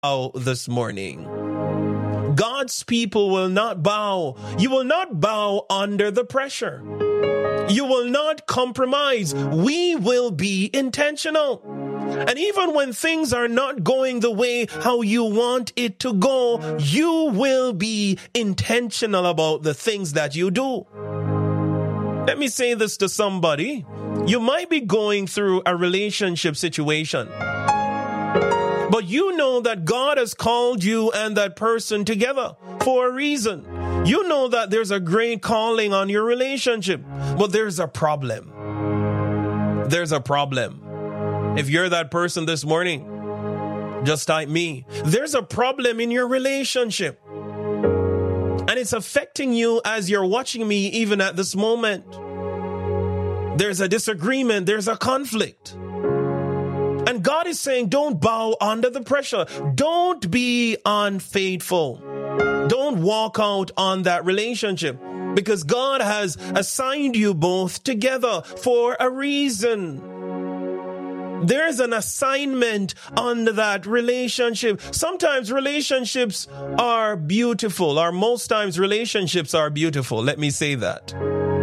this morning. God's people will not bow. You will not bow under the pressure. You will not compromise. We will be intentional. And even when things are not going the way how you want it to go, you will be intentional about the things that you do. Let me say this to somebody. You might be going through a relationship situation, but you know that God has called you and that person together for a reason. You know that there's a great calling on your relationship, but there's a problem. There's a problem. If you're that person this morning, just type me. There's a problem in your relationship, and it's affecting you as you're watching me even at this moment. There's a disagreement. There's a conflict. And God is saying, don't bow under the pressure. Don't be unfaithful. Don't walk out on that relationship, because God has assigned you both together for a reason. There's an assignment on that relationship. Sometimes relationships are beautiful, or most times relationships are beautiful. Let me say that.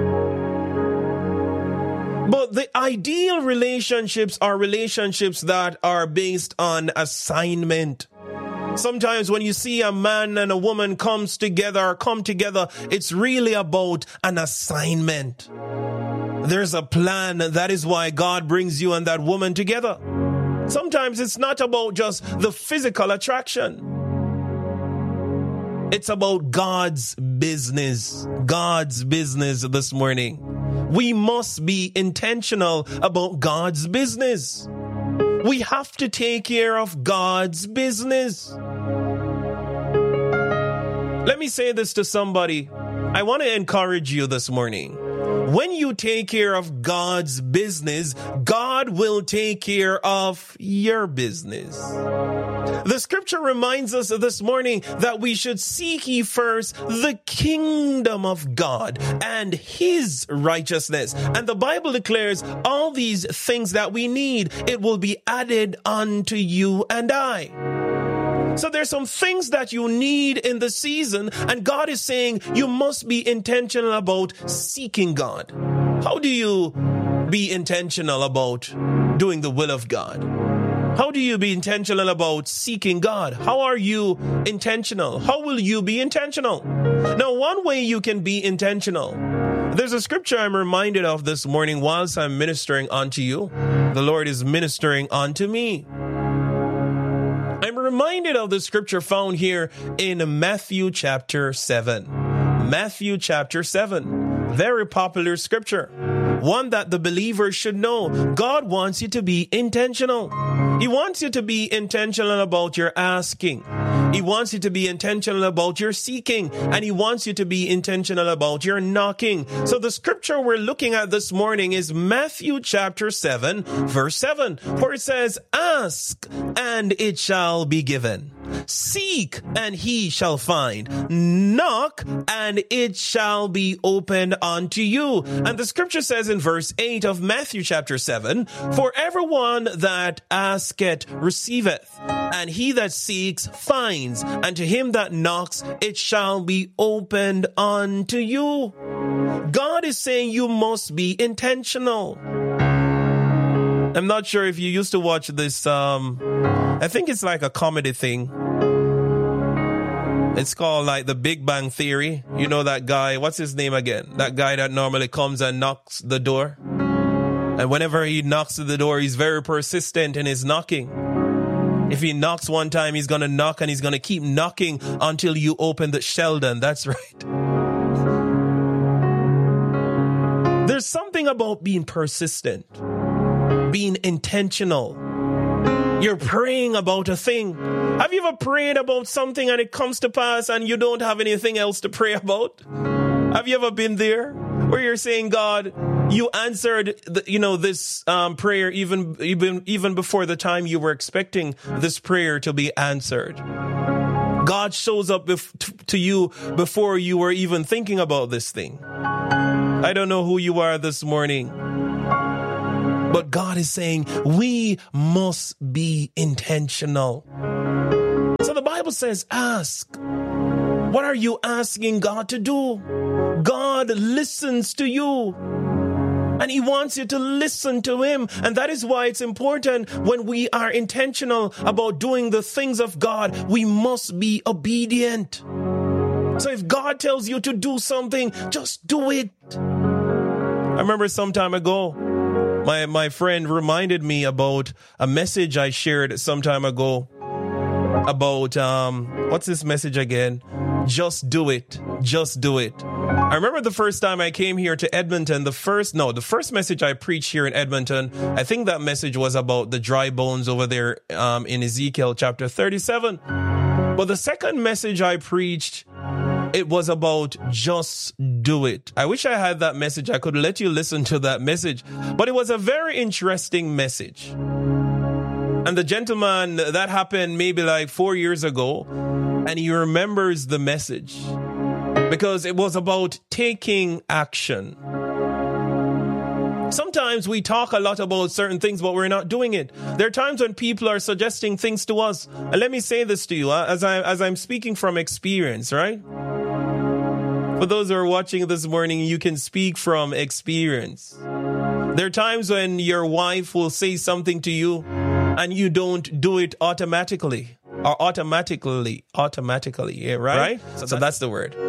But the ideal relationships are relationships that are based on assignment. Sometimes when you see a man and a woman come together, it's really about an assignment. There's a plan. That is why God brings you and that woman together. Sometimes it's not about just the physical attraction. It's about God's business. God's business this morning. We must be intentional about God's business. We have to take care of God's business. Let me say this to somebody. I want to encourage you this morning. When you take care of God's business, God will take care of your business. The scripture reminds us this morning that we should seek ye first the kingdom of God and his righteousness. And the Bible declares all these things that we need, it will be added unto you and I. So there's some things that you need in the season, and God is saying you must be intentional about seeking God. How do you be intentional about doing the will of God? How do you be intentional about seeking God? How are you intentional? How will you be intentional? Now, one way you can be intentional, there's a scripture I'm reminded of this morning whilst I'm ministering unto you. The Lord is ministering unto me. I'm reminded of the scripture found here in Matthew chapter 7. Matthew chapter 7. Very popular scripture. One that the believer should know. God wants you to be intentional. He wants you to be intentional about your asking. He wants you to be intentional about your seeking. And he wants you to be intentional about your knocking. So the scripture we're looking at this morning is Matthew chapter 7, verse 7, where it says, "Ask, and it shall be given. Seek, and he shall find. Knock, and it shall be opened unto you." And the scripture says in verse 8 of Matthew chapter 7, "For everyone that asketh receiveth, and he that seeks finds, and to him that knocks it shall be opened unto you." God is saying you must be intentional. I'm not sure if you used to watch this, I think it's like a comedy thing. It's called like The Big Bang Theory. You know that guy, what's his name again? That guy that normally comes and knocks the door. And whenever he knocks at the door, he's very persistent in his knocking. If he knocks one time, he's going to knock and he's going to keep knocking until you open the Sheldon. That's right. There's something about being persistent, being intentional. You're praying about a thing. Have you ever prayed about something and it comes to pass and you don't have anything else to pray about? Have you ever been there where you're saying, God, you answered this prayer even before the time you were expecting this prayer to be answered? God shows up to you before you were even thinking about this thing. I don't know who you are this morning, but God is saying we must be intentional. the Bible says, ask. What are you asking God to do? God listens to you. And he wants you to listen to him. And that is why it's important when we are intentional about doing the things of God, we must be obedient. So if God tells you to do something, just do it. I remember some time ago, my friend reminded me about a message I shared some time ago about, what's this message again? Just do it. Just do it. I remember the first time I came here to Edmonton, the first message I preached here in Edmonton, I think that message was about the dry bones over there in Ezekiel chapter 37. But the second message I preached, it was about just do it. I wish I had that message. I could let you listen to that message. But it was a very interesting message. And the gentleman, that happened maybe like 4 years ago, and he remembers the message because it was about taking action. Sometimes we talk a lot about certain things, but we're not doing it. There are times when people are suggesting things to us. And let me say this to you, as I'm speaking from experience, right? For those who are watching this morning, you can speak from experience. There are times when your wife will say something to you and you don't do it automatically. Or automatically, yeah, right? So that's the word.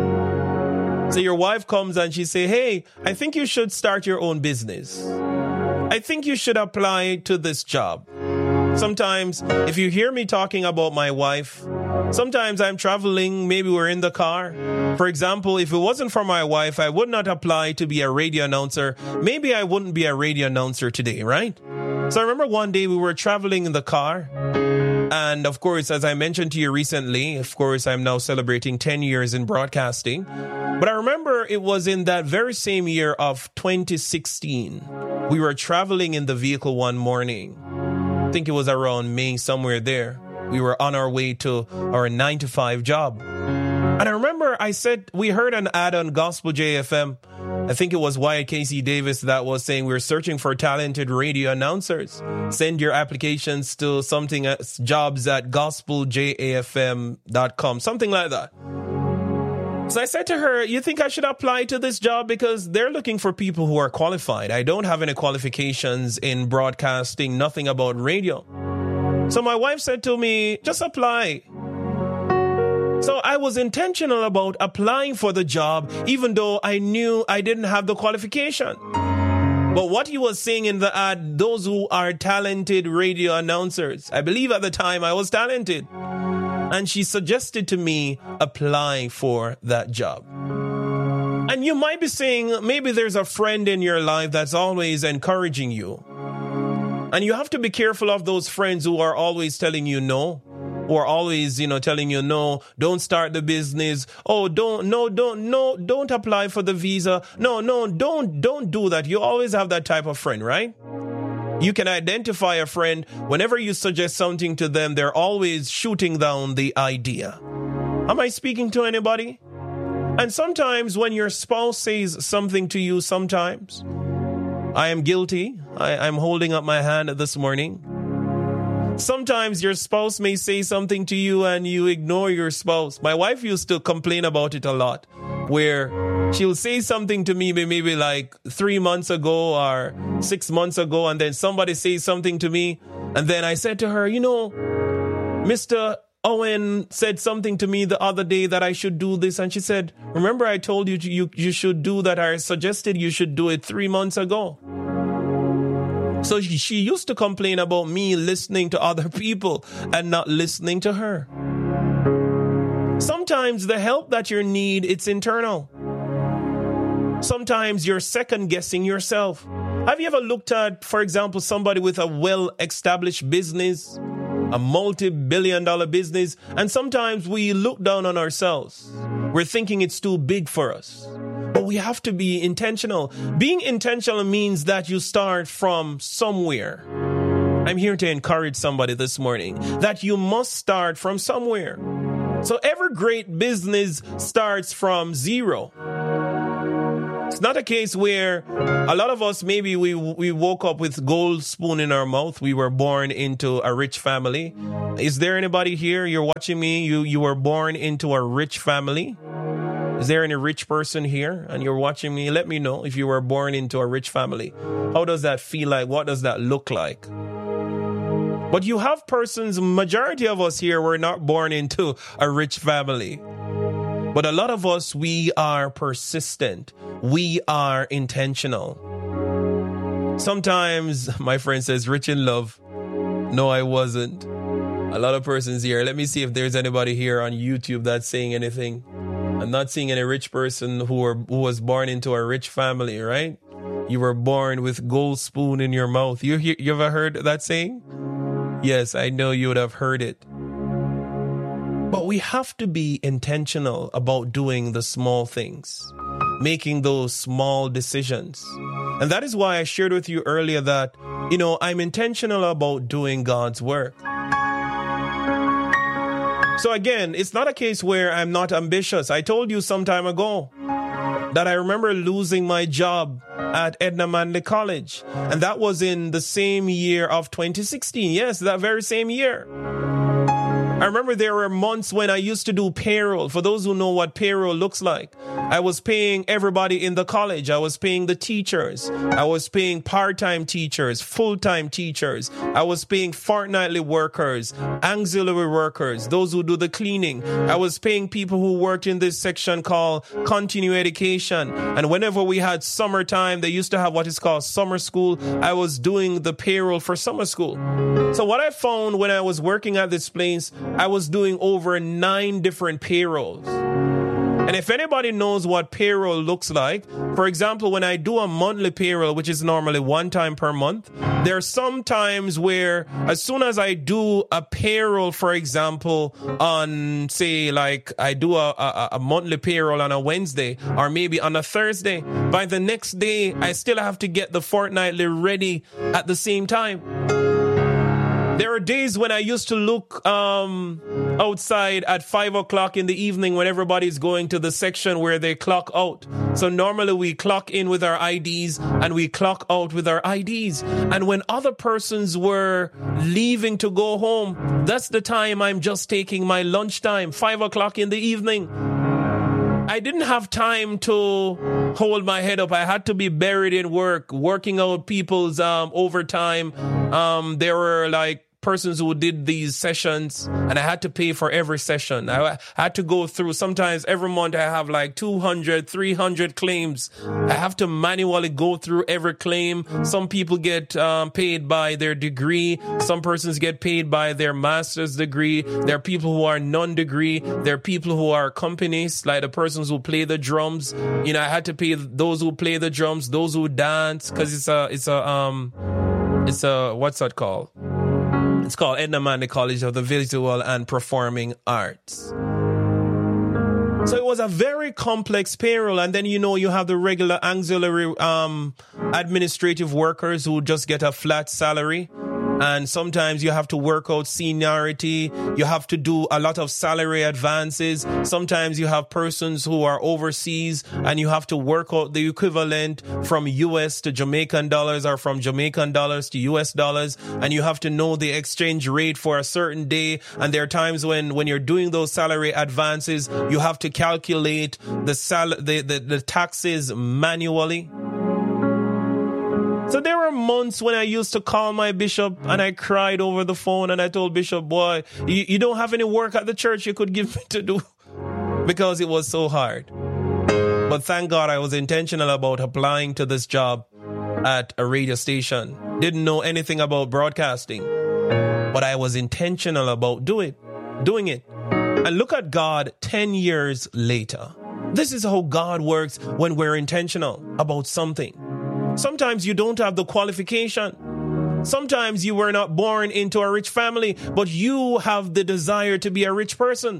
So your wife comes and she say, hey, I think you should start your own business. I think you should apply to this job. Sometimes if you hear me talking about my wife, sometimes I'm traveling, maybe we're in the car. For example, if it wasn't for my wife, I would not apply to be a radio announcer. Maybe I wouldn't be a radio announcer today, right? So I remember one day we were traveling in the car. And of course, as I mentioned to you recently, of course, I'm now celebrating 10 years in broadcasting. But I remember it was in that very same year of 2016. We were traveling in the vehicle one morning. I think it was around May, somewhere there. We were on our way to our 9-to-5 job. And I remember we heard an ad on Gospel JFM. I think it was Wyatt Casey Davis that was saying we're searching for talented radio announcers. Send your applications to jobs@gospeljafm.com, something like that. So I said to her, you think I should apply to this job because they're looking for people who are qualified. I don't have any qualifications in broadcasting, nothing about radio. So my wife said to me, just apply. So I was intentional about applying for the job, even though I knew I didn't have the qualification. But what he was saying in the ad, those who are talented radio announcers, I believe at the time I was talented. And she suggested to me apply for that job. And you might be saying, maybe there's a friend in your life that's always encouraging you. And you have to be careful of those friends who are always telling you no. Or always, telling you, no, don't start the business. Oh, don't apply for the visa. No, don't do that. You always have that type of friend, right? You can identify a friend. Whenever you suggest something to them, they're always shooting down the idea. Am I speaking to anybody? And sometimes when your spouse says something to you, sometimes, I am guilty. I'm holding up my hand this morning. Sometimes your spouse may say something to you and you ignore your spouse. My wife used to complain about it a lot, where she'll say something to me maybe like 3 months ago or 6 months ago, and then somebody says something to me. And then I said to her, Mr. Owen said something to me the other day that I should do this. And she said, remember I told you you should do that. I suggested you should do it 3 months ago. So she used to complain about me listening to other people and not listening to her. Sometimes the help that you need, it's internal. Sometimes you're second guessing yourself. Have you ever looked at, for example, somebody with a well-established business, a multi-billion-dollar business, and sometimes we look down on ourselves. We're thinking it's too big for us. But we have to be intentional. Being intentional means that you start from somewhere. I'm here to encourage somebody this morning that you must start from somewhere. So every great business starts from zero. It's not a case where a lot of us, maybe we woke up with gold spoon in our mouth. We were born into a rich family. Is there anybody here? You're watching me. You were born into a rich family. Is there any rich person here and you're watching me? Let me know if you were born into a rich family. How does that feel like? What does that look like? But you have persons, majority of us here were not born into a rich family. But a lot of us, we are persistent. We are intentional. Sometimes my friend says, rich in love. No, I wasn't. A lot of persons here. Let me see if there's anybody here on YouTube that's saying anything. I'm not seeing any rich person who was born into a rich family, right? You were born with gold spoon in your mouth. You ever heard that saying? Yes, I know you would have heard it. But we have to be intentional about doing the small things, making those small decisions. And that is why I shared with you earlier that, I'm intentional about doing God's work. So again, it's not a case where I'm not ambitious. I told you some time ago that I remember losing my job at Edna Manley College. And that was in the same year of 2016. Yes, that very same year. I remember there were months when I used to do payroll. For those who know what payroll looks like, I was paying everybody in the college. I was paying the teachers. I was paying part-time teachers, full-time teachers. I was paying fortnightly workers, auxiliary workers, those who do the cleaning. I was paying people who worked in this section called continuing education. And whenever we had summertime, they used to have what is called summer school. I was doing the payroll for summer school. So what I found when I was working at this place, I was doing over 9 different payrolls. And if anybody knows what payroll looks like, for example, when I do a monthly payroll, which is normally one time per month, there are some times where as soon as I do a payroll, for example, on, say, like I do a monthly payroll on a Wednesday or maybe on a Thursday, by the next day, I still have to get the fortnightly ready at the same time. There are days when I used to look outside at 5 o'clock in the evening when everybody's going to the section where they clock out. So normally we clock in with our IDs and we clock out with our IDs. And when other persons were leaving to go home, that's the time I'm just taking my lunchtime, 5 o'clock in the evening. I didn't have time to hold my head up. I had to be buried in work, working out people's overtime. There were like persons who did these sessions and I had to pay for every session. I had to go through, sometimes every month I have like 200, 300 claims. I have to manually go through every claim. Some people get paid by their degree. Some persons get paid by their master's degree. There are people who are non-degree. There are people who are companies, like the persons who play the drums. I had to pay those who play the drums, those who dance, because it's a what's that called? It's called Edna Manley College of the Visual and Performing Arts. So it was a very complex payroll. And then, you have the regular auxiliary administrative workers who just get a flat salary. And sometimes you have to work out seniority. You have to do a lot of salary advances. Sometimes you have persons who are overseas and you have to work out the equivalent from US to Jamaican dollars or from Jamaican dollars to US dollars. And you have to know the exchange rate for a certain day. And there are times when you're doing those salary advances, you have to calculate the taxes manually. So there were months when I used to call my bishop and I cried over the phone and I told Bishop, boy, you don't have any work at the church you could give me to do, because it was so hard. But thank God I was intentional about applying to this job at a radio station. Didn't know anything about broadcasting, but I was intentional about doing it. And look at God 10 years later. This is how God works when we're intentional about something. Sometimes you don't have the qualification. Sometimes you were not born into a rich family, but you have the desire to be a rich person.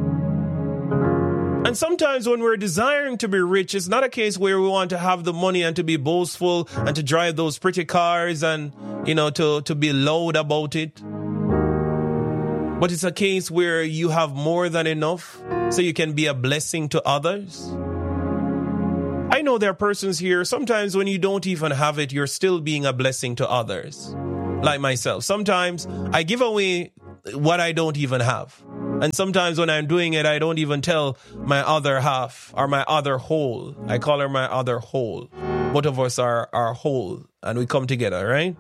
And sometimes when we're desiring to be rich, it's not a case where we want to have the money and to be boastful and to drive those pretty cars and, to be loud about it. But it's a case where you have more than enough so you can be a blessing to others. I I know there are persons here, sometimes when you don't even have it, you're still being a blessing to others. Like myself. Sometimes I give away what I don't even have. And sometimes when I'm doing it, I don't even tell my other half or my other whole. I call her my other whole. Both of us are whole and we come together, right?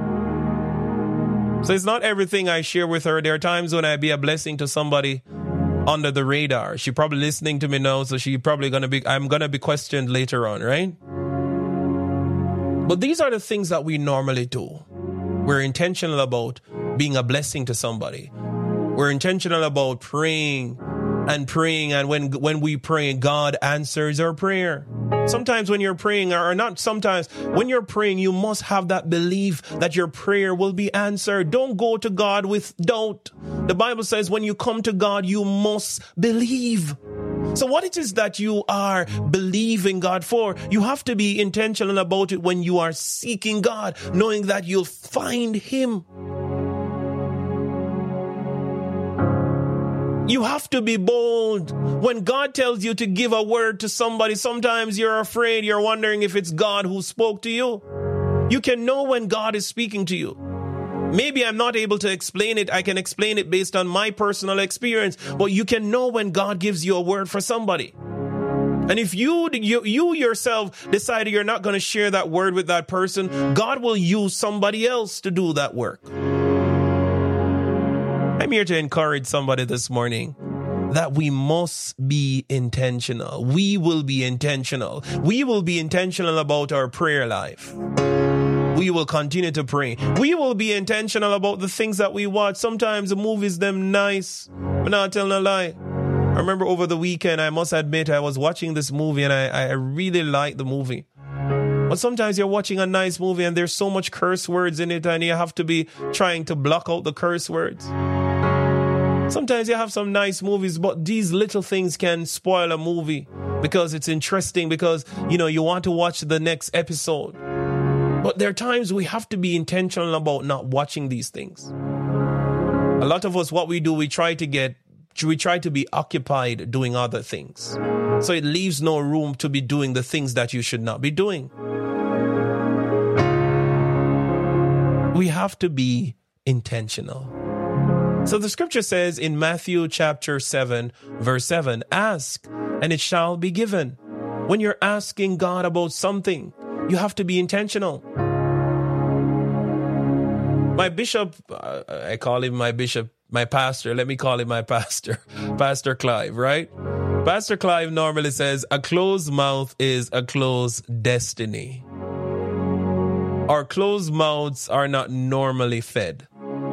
So it's not everything I share with her. There are times when I be a blessing to somebody under the radar. She's probably listening to me now, so I'm gonna be questioned later on, right? But these are the things that we normally do. We're intentional about being a blessing to somebody. We're intentional about praying, and when we pray, God answers our prayer. Sometimes when you're praying, or not sometimes, when you're praying, you must have that belief that your prayer will be answered. Don't go to God with doubt. The Bible says when you come to God, you must believe. So what it is that you are believing God for, you have to be intentional about it when you are seeking God, knowing that you'll find Him. You have to be bold. When God tells you to give a word to somebody, sometimes you're afraid, you're wondering if it's God who spoke to you. You can know when God is speaking to you. Maybe I'm not able to explain it. I can explain it based on my personal experience, but you can know when God gives you a word for somebody. And if you yourself decide you're not going to share that word with that person, God will use somebody else to do that work. I'm here to encourage somebody this morning that we must be intentional. We will be intentional. We will be intentional about our prayer life. We will continue to pray. We will be intentional about the things that we watch. Sometimes the movies, them nice. I'm not telling a lie. I remember over the weekend, I must admit, I was watching this movie and I really liked the movie. But sometimes you're watching a nice movie and there's so much curse words in it and you have to be trying to block out the curse words. Sometimes you have some nice movies, but these little things can spoil a movie because it's interesting, because, you want to watch the next episode. But there are times we have to be intentional about not watching these things. A lot of us, what we do, we try to be occupied doing other things. So it leaves no room to be doing the things that you should not be doing. We have to be intentional. So the scripture says in Matthew chapter 7, verse 7, ask and it shall be given. When you're asking God about something, you have to be intentional. My bishop, I call him my bishop, my pastor. Let me call him my pastor, Pastor Clive, right? Pastor Clive normally says, a closed mouth is a closed destiny. Our closed mouths are not normally fed.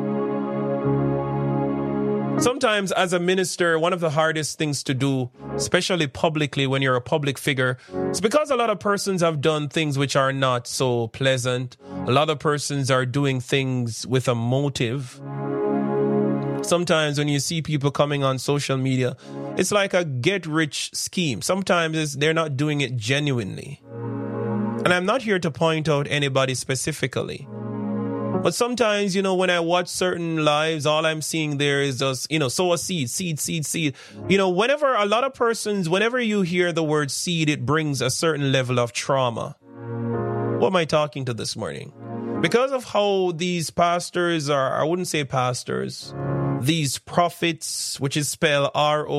Sometimes as a minister, one of the hardest things to do, especially publicly when you're a public figure, is because a lot of persons have done things which are not so pleasant. A lot of persons are doing things with a motive. Sometimes when you see people coming on social media, it's like a get-rich scheme. Sometimes they're not doing it genuinely. And I'm not here to point out anybody specifically. But sometimes, when I watch certain lives, all I'm seeing there is just, sow a seed. Whenever a lot of persons, whenever you hear the word seed, it brings a certain level of trauma. What am I talking to this morning? Because of how these pastors are, I wouldn't say pastors, these prophets, which is spelled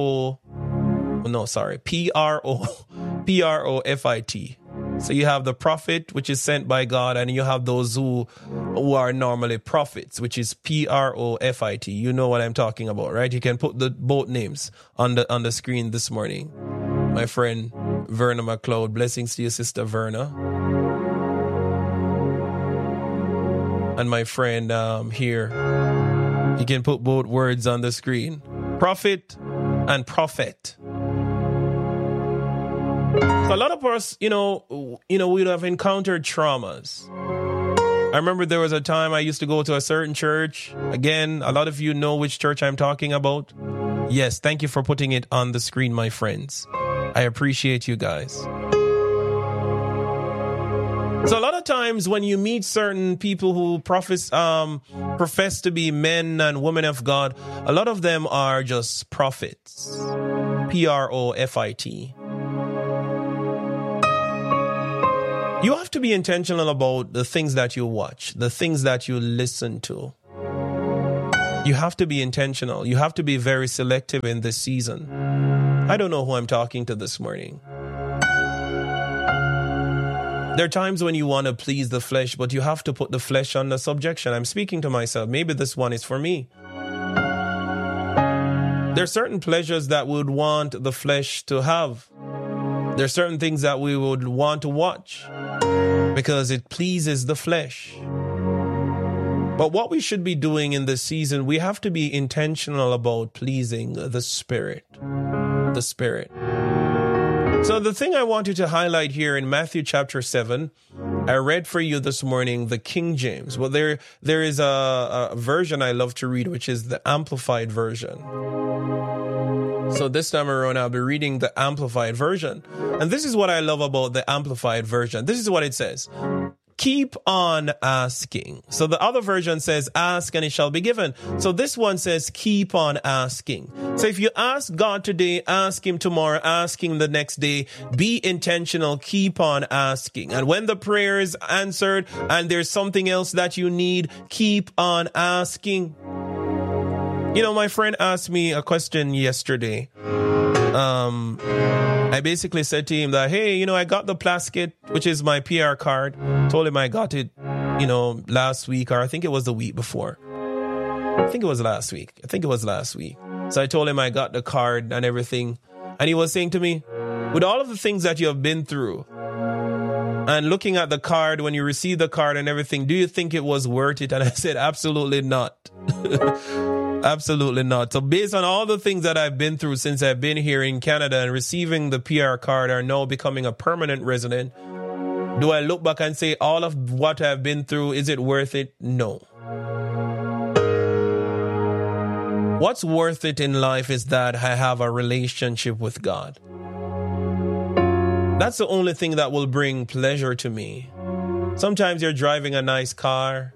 P-R-O-F-I-T. So you have the prophet, which is sent by God, and you have those who are normally prophets, which is P-R-O-F-I-T. You know what I'm talking about, right? You can put both names on the screen this morning. My friend Verna McLeod, blessings to your sister Verna. And my friend here, you can put both words on the screen. Prophet and prophet. So a lot of us, we'd have encountered traumas. I remember there was a time I used to go to a certain church. Again, a lot of you know which church I'm talking about. Yes, thank you for putting it on the screen, my friends. I appreciate you guys. So a lot of times when you meet certain people who profess to be men and women of God, a lot of them are just prophets. P-R-O-F-I-T. You have to be intentional about the things that you watch, the things that you listen to. You have to be intentional. You have to be very selective in this season. I don't know who I'm talking to this morning. There are times when you want to please the flesh, but you have to put the flesh under subjection. I'm speaking to myself. Maybe this one is for me. There are certain pleasures that we would want the flesh to have. There are certain things that we would want to watch because it pleases the flesh. But what we should be doing in this season, we have to be intentional about pleasing the Spirit. The Spirit. So the thing I want you to highlight here in Matthew chapter 7, I read for you this morning the King James. Well, there is a version I love to read, which is the Amplified version. So this time around, I'll be reading the Amplified version. And this is what I love about the Amplified version. This is what it says. Keep on asking. So the other version says, ask and it shall be given. So this one says, keep on asking. So if you ask God today, ask him tomorrow, ask him the next day, be intentional, keep on asking. And when the prayer is answered and there's something else that you need, keep on asking. You know, my friend asked me a question yesterday. I basically said to him that, hey, you know, I got the Plaskett, which is my PR card. Told him I got it, you know, last week, or I think it was the week before. I think it was last week. So I told him I got the card and everything. And he was saying to me, with all of the things that you have been through and looking at the card, when you received the card and everything, do you think it was worth it? And I said, absolutely not. Absolutely not. So based on all the things that I've been through since I've been here in Canada and receiving the PR card or now becoming a permanent resident, do I look back and say all of what I've been through, is it worth it? No. What's worth it in life is that I have a relationship with God. That's the only thing that will bring pleasure to me. Sometimes you're driving a nice car.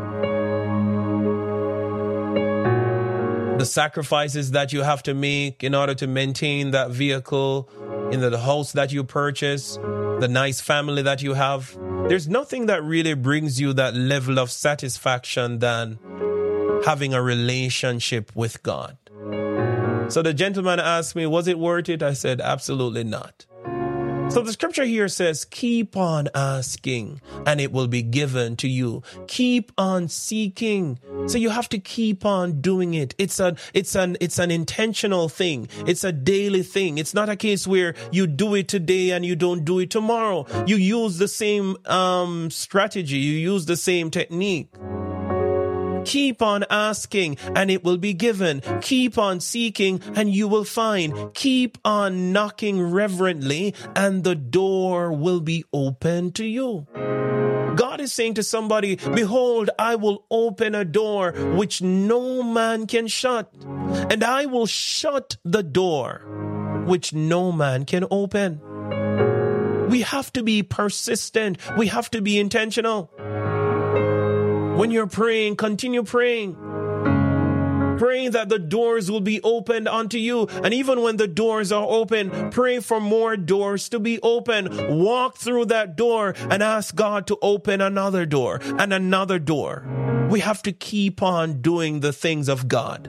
The sacrifices that you have to make in order to maintain that vehicle, in the house that you purchase, the nice family that you have. There's nothing that really brings you that level of satisfaction than having a relationship with God. So the gentleman asked me, was it worth it? I said, absolutely not. So the scripture here says, keep on asking and it will be given to you. Keep on seeking. So you have to keep on doing it. It's an intentional thing. It's a daily thing. It's not a case where you do it today and you don't do it tomorrow. You use the same strategy. You use the same technique. Keep on asking and it will be given. Keep on seeking and you will find. Keep on knocking reverently and the door will be open to you. God is saying to somebody, behold, I will open a door which no man can shut, and I will shut the door which no man can open. We have to be persistent. We have to be intentional. When you're praying, continue praying. Praying that the doors will be opened unto you. And even when the doors are open, pray for more doors to be open. Walk through that door and ask God to open another door and another door. We have to keep on doing the things of God.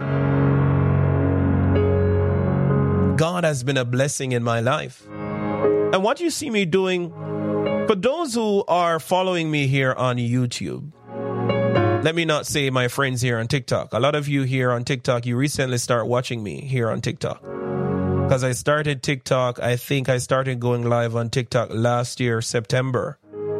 God has been a blessing in my life. And what you see me doing, for those who are following me here on YouTube, let me not say my friends here on TikTok. A lot of you here on TikTok, you recently start watching me here on TikTok. Because I started TikTok, I think I started going live on TikTok last year, September.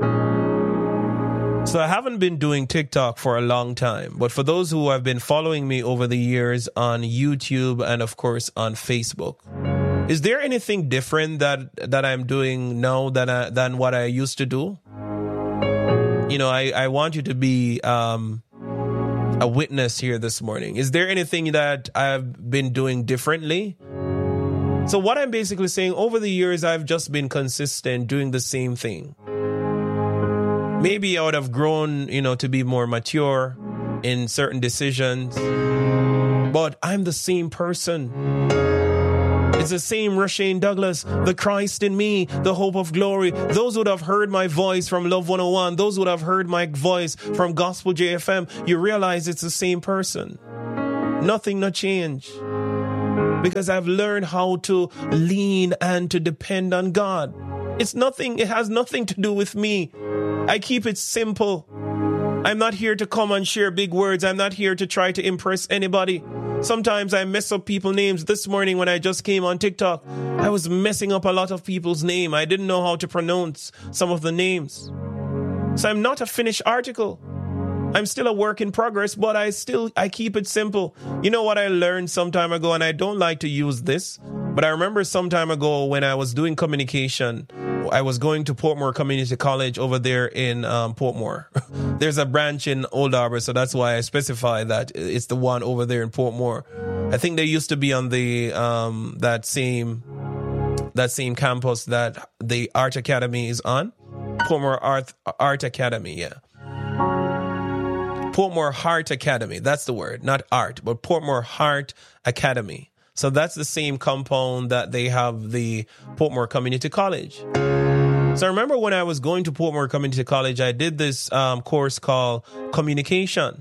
So I haven't been doing TikTok for a long time. But for those who have been following me over the years on YouTube and of course on Facebook, is there anything different that I'm doing now than what I used to do? You know, I want you to be a witness here this morning. Is there anything that I've been doing differently? So what I'm basically saying, over the years, I've just been consistent doing the same thing. Maybe I would have grown, to be more mature in certain decisions, but I'm the same person. It's the same Rushane Douglas, the Christ in me, the hope of glory. Those would have heard my voice from Love 101. Those would have heard my voice from Gospel JFM. You realize it's the same person. Nothing no change. Because I've learned how to lean and to depend on God. It has nothing to do with me. I keep it simple. I'm not here to come and share big words. I'm not here to try to impress anybody. Sometimes I mess up people's names. This morning when I just came on TikTok, I was messing up a lot of people's name. I didn't know how to pronounce some of the names. So I'm not a finished article. I'm still a work in progress, but I keep it simple. You know what I learned some time ago, and I don't like to use this, but I remember some time ago when I was doing communication, I was going to Portmore Community College over there in Portmore. There's a branch in Old Harbor, so that's why I specify that it's the one over there in Portmore. I think they used to be on the that same campus that the Art Academy is on. Portmore Art Academy, yeah. Portmore Heart Academy, that's the word, not art, but Portmore Heart Academy. So that's the same compound that they have the Portmore Community College. So I remember when I was going to Portmore Community College, I did this course called Communication.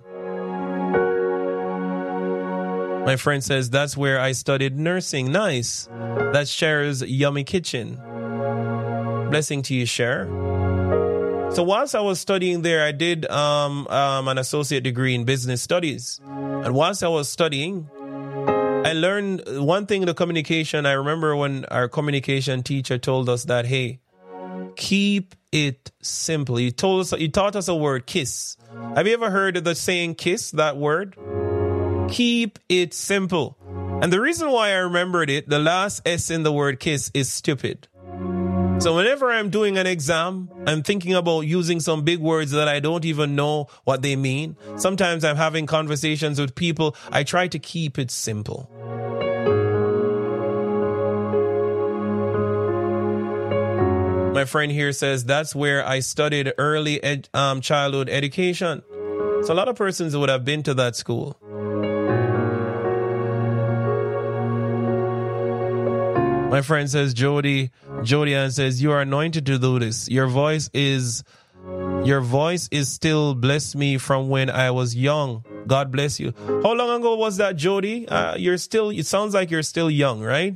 My friend says, that's where I studied nursing. Nice. That's Cher's Yummy Kitchen. Blessing to you, Cher. So whilst I was studying there, I did an associate degree in business studies. And whilst I was studying, I learned one thing in the communication. I remember when our communication teacher told us that, hey, keep it simple. He taught us a word, kiss. Have you ever heard of the saying kiss, that word? Keep it simple. And the reason why I remembered it, the last S in the word kiss is stupid. So whenever I'm doing an exam, I'm thinking about using some big words that I don't even know what they mean. Sometimes I'm having conversations with people. I try to keep it simple. My friend here says, that's where I studied early childhood education. So a lot of persons would have been to that school. My friend says, Jody Ann says, you are anointed to do this. Your voice is still blessed me from when I was young. God bless you. How long ago was that, Jody? It sounds like you're still young, right?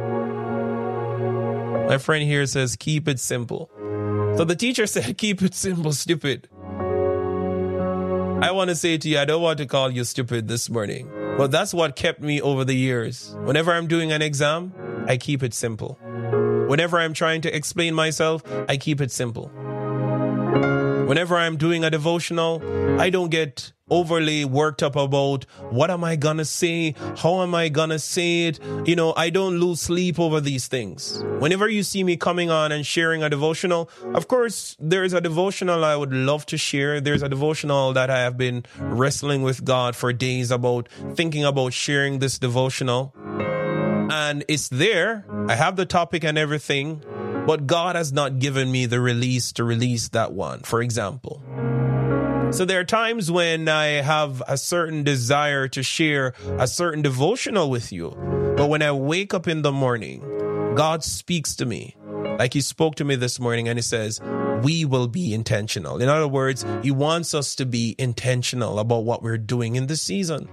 My friend here says, keep it simple. So the teacher said, keep it simple, stupid. I want to say to you, I don't want to call you stupid this morning, but that's what kept me over the years. Whenever I'm doing an exam, I keep it simple. Whenever I'm trying to explain myself, I keep it simple. Whenever I'm doing a devotional, I don't get overly worked up about what am I gonna say? How am I gonna say it? I don't lose sleep over these things. Whenever you see me coming on and sharing a devotional, of course, there's a devotional I would love to share. There's a devotional that I have been wrestling with God for days about, thinking about sharing this devotional. And it's there. I have the topic and everything, but God has not given me the release to release that one, for example. So there are times when I have a certain desire to share a certain devotional with you. But when I wake up in the morning, God speaks to me like he spoke to me this morning, and he says, we will be intentional. In other words, he wants us to be intentional about what we're doing in this season.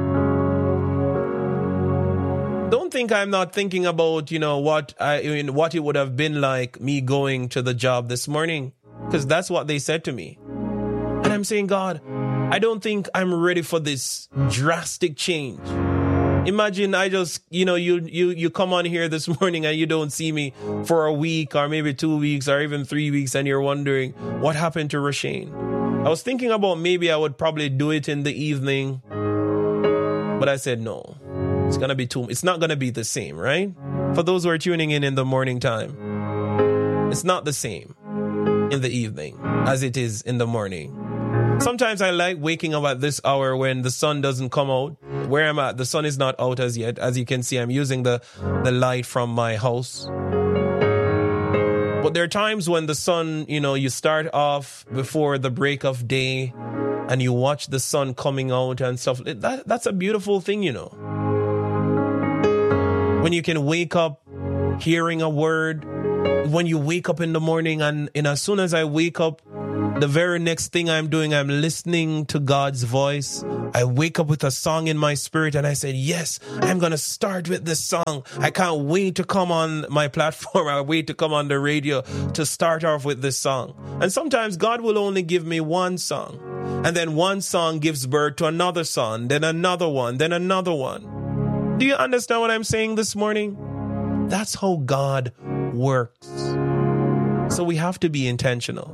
Don't think I'm not thinking about, what it would have been like me going to the job this morning, because that's what they said to me. And I'm saying, God, I don't think I'm ready for this drastic change. Imagine I just, you come on here this morning and you don't see me for a week or maybe 2 weeks or even 3 weeks, and you're wondering what happened to Rushane. I was thinking about maybe I would probably do it in the evening, but I said no. It's not going to be the same, right? For those who are tuning in the morning time, it's not the same in the evening as it is in the morning. Sometimes I like waking up at this hour when the sun doesn't come out. Where I'm at, the sun is not out as yet. As you can see, I'm using the light from my house. But there are times when the sun, you start off before the break of day and you watch the sun coming out and stuff. That's a beautiful thing, When you can wake up hearing a word, when you wake up in the morning and as soon as I wake up, the very next thing I'm doing, I'm listening to God's voice. I wake up with a song in my spirit and I said, yes, I'm going to start with this song. I can't wait to come on my platform. I wait to come on the radio to start off with this song. And sometimes God will only give me one song. And then one song gives birth to another song, then another one, then another one. Do you understand what I'm saying this morning? That's how God works. So we have to be intentional.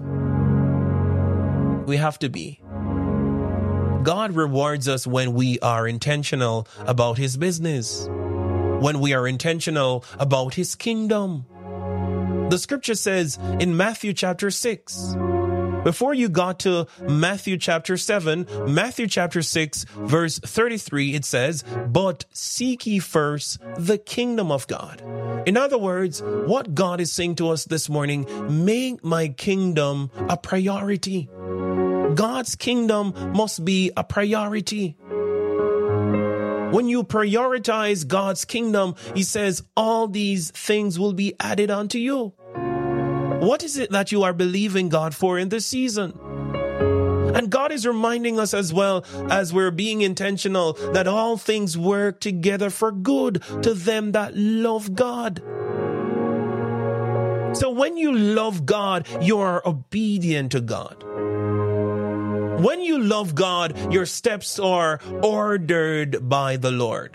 We have to be. God rewards us when we are intentional about His business, when we are intentional about His kingdom. The scripture says in Matthew chapter 6, before you got to Matthew chapter 7, Matthew chapter 6, verse 33, it says, but seek ye first the kingdom of God. In other words, what God is saying to us this morning, make my kingdom a priority. God's kingdom must be a priority. When you prioritize God's kingdom, He says all these things will be added unto you. What is it that you are believing God for in this season? And God is reminding us as well, as we're being intentional, that all things work together for good to them that love God. So when you love God, you are obedient to God. When you love God, your steps are ordered by the Lord.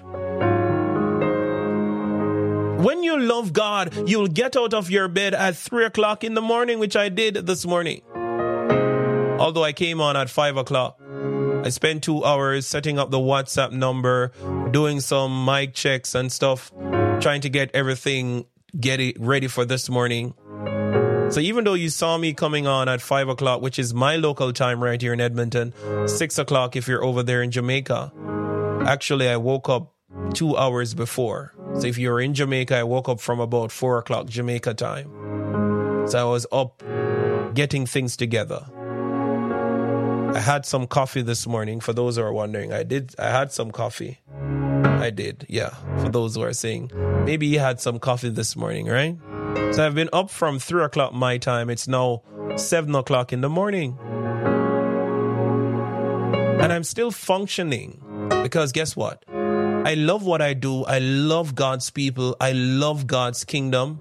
When you love God, you'll get out of your bed at 3 o'clock in the morning, which I did this morning. Although I came on at 5 o'clock. I spent 2 hours setting up the WhatsApp number, doing some mic checks and stuff, trying to get everything ready for this morning. So even though you saw me coming on at 5 o'clock, which is my local time right here in Edmonton, 6 o'clock if you're over there in Jamaica, actually I woke up 2 hours before. So if you're in Jamaica, I woke up from about 4 o'clock Jamaica time. So I was up getting things together. I had some coffee this morning, for those who are wondering. I had some coffee. I did, yeah. For those who are saying, maybe you had some coffee this morning, right? So I've been up from 3 o'clock my time. It's now 7 o'clock in the morning. And I'm still functioning because guess what? I love what I do. I love God's people. I love God's kingdom.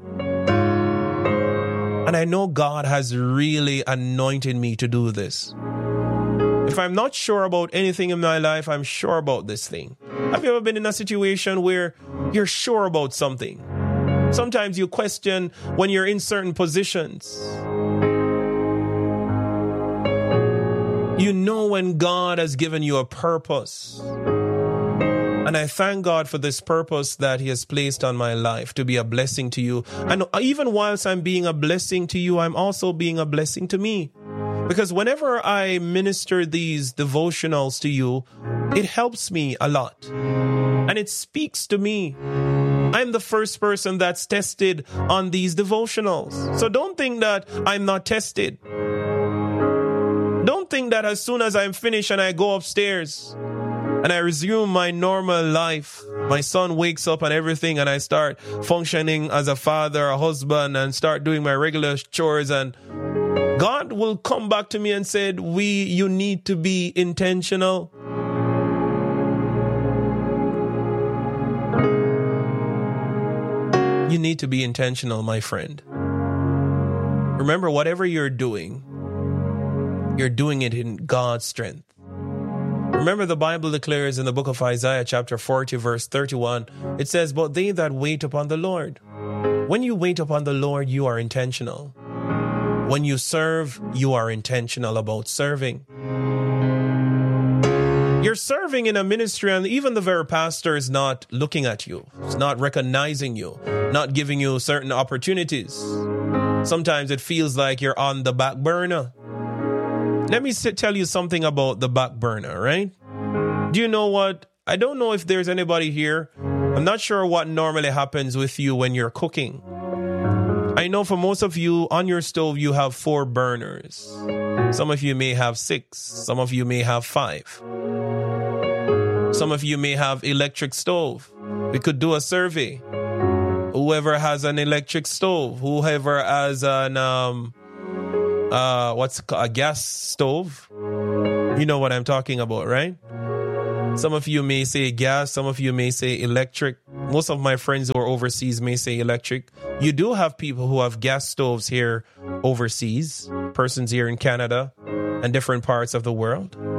And I know God has really anointed me to do this. If I'm not sure about anything in my life, I'm sure about this thing. Have you ever been in a situation where you're sure about something? Sometimes you question when you're in certain positions. You know when God has given you a purpose. And I thank God for this purpose that He has placed on my life to be a blessing to you. And even whilst I'm being a blessing to you, I'm also being a blessing to me. Because whenever I minister these devotionals to you, it helps me a lot. And it speaks to me. I'm the first person that's tested on these devotionals. So don't think that I'm not tested. Don't think that as soon as I'm finished and I go upstairs and I resume my normal life, my son wakes up and everything, and I start functioning as a father, a husband, and start doing my regular chores, and God will come back to me and said, you need to be intentional. You need to be intentional, my friend. Remember, whatever you're doing it in God's strength. Remember, the Bible declares in the book of Isaiah, chapter 40, verse 31, it says, but they that wait upon the Lord. When you wait upon the Lord, you are intentional. When you serve, you are intentional about serving. You're serving in a ministry, and even the very pastor is not looking at you. It's not recognizing you, not giving you certain opportunities. Sometimes it feels like you're on the back burner. Let me tell you something about the back burner, right? Do you know what? I don't know if there's anybody here. I'm not sure what normally happens with you when you're cooking. I know for most of you, on your stove, you have 4 burners. Some of you may have 6. Some of you may have 5. Some of you may have electric stove. We could do a survey. whoever has an electric stove, whoever has an a gas stove. You know what I'm talking about, right? Some of you may say gas, some of you may say electric. Most of my friends who are overseas may say electric. You do have people who have gas stoves here overseas, persons here in Canada and different parts of the world.